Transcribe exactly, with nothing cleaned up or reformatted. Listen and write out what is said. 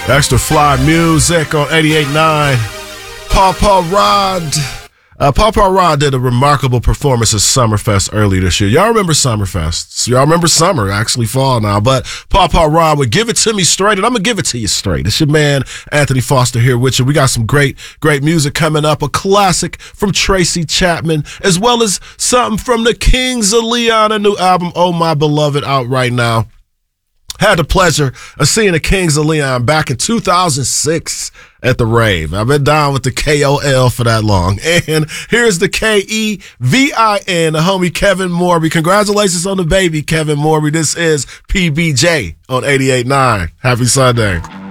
Extra Fly Music on eighty-eight point nine. Pawpaw Rod. Uh, Pawpaw Rod did a remarkable performance at Summerfest earlier this year. Y'all remember Summerfest. Y'all remember summer, actually fall now. But Pawpaw Rod would give it to me straight, and I'm going to give it to you straight. It's your man, Anthony Foster, here with you. We got some great, great music coming up. A classic from Tracy Chapman, as well as something from the Kings of Leon, a new album, Oh My Beloved, out right now. Had the pleasure of seeing the Kings of Leon back in two thousand six at the rave. I've been down with the K O L for that long. And here's the K E V I N, the homie Kevin Morby. Congratulations on the baby, Kevin Morby. This is P B J on eighty-eight point nine. Happy Sunday.